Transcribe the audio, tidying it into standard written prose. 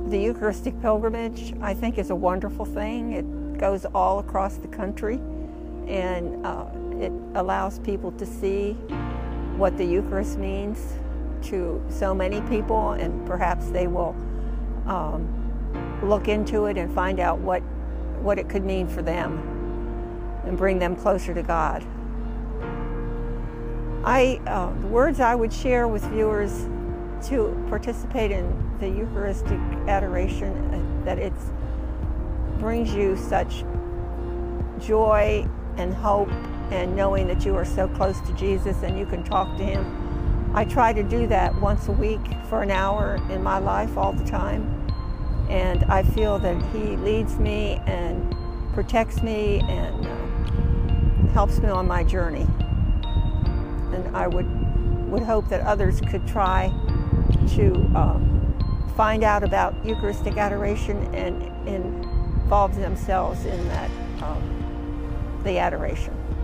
The Eucharistic pilgrimage, I think, is a wonderful thing. It goes all across the country, and it allows people to see what the Eucharist means to so many people, and perhaps they will look into it and find out what it could mean for them and bring them closer to God. The words I would share with viewers to participate in the Eucharistic adoration, that it brings you such joy and hope, and knowing that you are so close to Jesus and you can talk to him. I try to do that once a week for an hour in my life all the time, and I feel that he leads me and protects me and helps me on my journey. And I would hope that others could try to find out about Eucharistic adoration and involve themselves in that the adoration.